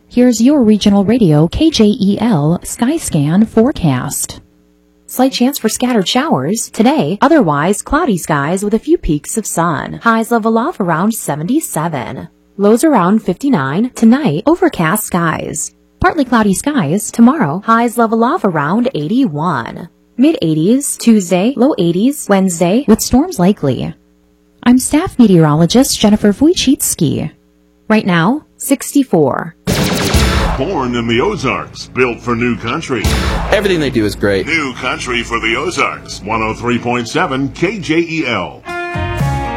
Here's your regional radio KJEL Skyscan forecast. Slight chance for scattered showers today, otherwise cloudy skies with a few peaks of sun. Highs level off around 77. Lows around 59. Tonight, overcast skies. Partly cloudy skies tomorrow. Highs level off around 81. Mid-80s Tuesday, low 80s Wednesday with storms likely. I'm staff meteorologist Jennifer Wojcicki. Right now, 64. Born in the Ozarks, built for new country. Everything they do is great. New country for the Ozarks. 103.7 KJEL.